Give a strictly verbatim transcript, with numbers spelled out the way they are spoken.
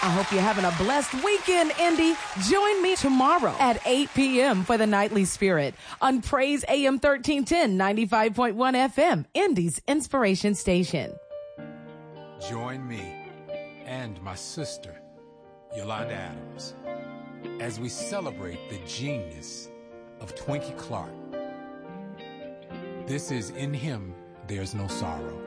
I hope you're having a blessed weekend, Indy. Join me tomorrow at eight p.m. for the Nightly Spirit on Praise A M thirteen ten, ninety-five point one F M, Indy's Inspiration Station. Join me and my sister, Yolanda Adams, as we celebrate the genius of Twinkie Clark. This is In Him, There's No Sorrow.